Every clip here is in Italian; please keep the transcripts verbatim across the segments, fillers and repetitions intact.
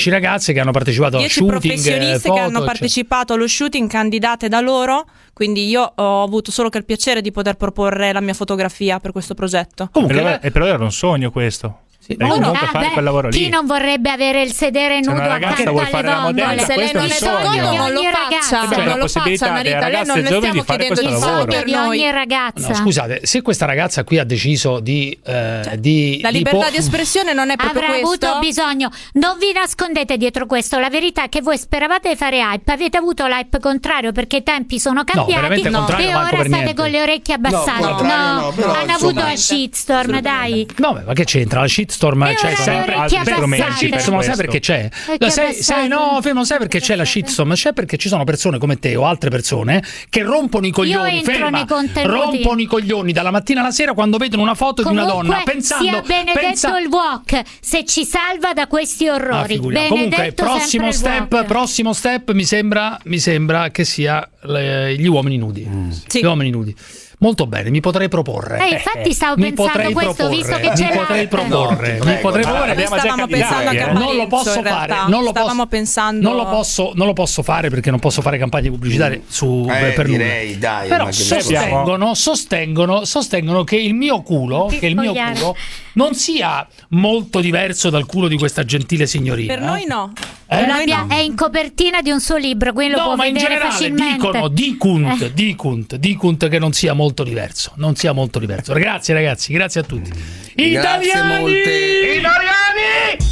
dieci ragazze che hanno partecipato al shooting, professioniste foto, che hanno eccetera. partecipato allo shooting, candidate da loro, quindi io ho avuto solo che il piacere di poter proporre la mia fotografia per questo progetto. Comunque, per, e per loro era un sogno questo. Sì, no, comunque ah, fare beh, quel lavoro lì. Chi non vorrebbe avere il sedere Se nudo una ragazza accanto vuole alle fare la modella, vongole? Se lei questo è non il è sogno. d'accordo, non lo Ogni faccia, ragazza. C'è non la lo possibilità faccia, delle Marita. Lei ragazze non le giovani stiamo di fare chiedendo questo di lavoro. fare per Di ogni noi. ragazza. No, scusate, se questa ragazza qui ha deciso di, eh, Cioè, di La di libertà po- di espressione non è proprio Avrà questo. avuto bisogno, non vi nascondete dietro questo, la verità è che voi speravate di fare hype, avete avuto l'hype contrario perché i tempi sono cambiati veramente no. contrario e manco ora per state niente. con le orecchie abbassate. No, contrario no, però, hanno insomma, avuto la shitstorm, dai. No, beh, ma che c'entra? La shitstorm E c'è ora sempre. le orecchie altri abbassate. strumenti La shitstorm, sai perché c'è? Perché La sai, abbassate? sai, no, fermo, sai perché c'è la shitstorm? C'è perché ci sono persone come te o altre persone che rompono i coglioni, entro ferma, nei contenuti. rompono i coglioni dalla mattina alla sera quando vedono una foto Comunque, di una donna pensando sia benedetto pensa- il walk se ci salva da questi Ah, orrori. figuriamo. Benedetto Comunque, prossimo sempre il step, walk. prossimo step mi sembra, mi sembra che sia le- gli uomini nudi. Sì. Gli uomini nudi. Molto bene, mi potrei proporre. Eh, infatti stavo mi pensando potrei questo, proporre, visto che mi c'è potrei l'arte. proporre, No, mi prego. potrei Ma proporre. abbiamo Noi già stavamo capito, pensando anche eh. a Non lo Parenzo, posso in fare, realtà. non lo Stavamo posso, pensando non lo posso, non lo posso fare perché non posso fare campagne pubblicitarie su Eh, per direi, nulla. dai, Però ma che sostengono, sostengono, sostengono che il mio culo, Che che il mio spogliare. culo non sia molto diverso dal culo di questa gentile signorina. per noi no. Eh? Per Lo noi abbia- no. È in copertina di un suo libro, quindi lo No, può ma in vedere generale facilmente. dicono, dicunt, Eh. dicunt, dicunt che non sia molto diverso, non sia molto diverso. Grazie ragazzi, grazie a tutti. Italiani! molte. Italiani!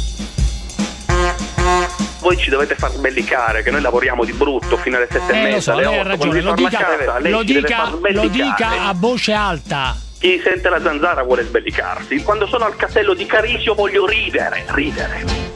Voi ci dovete far sbellicare, che noi lavoriamo di brutto fino alle sette e Eh, lo mezza, so, alle lei ha otto, ragione, quando lo ritorna dica, a casa, lei lo ci deve dica, far lo sbellicare. dica a voce alta. Chi sente la zanzara vuole sbellicarsi. Quando sono al castello di Carisio voglio ridere, ridere.